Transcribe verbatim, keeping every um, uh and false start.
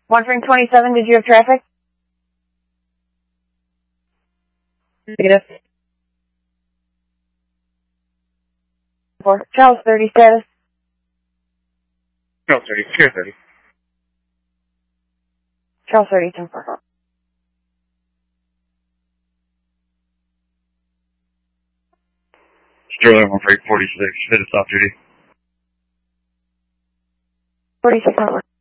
one ring twenty-seven, did you have traffic? Negative. Four. Charles thirty status. Charles thirty, Sierra thirty. Charles thirty, ten four. Sterling one freight forty-six, hit us off duty. forty-six, ten four.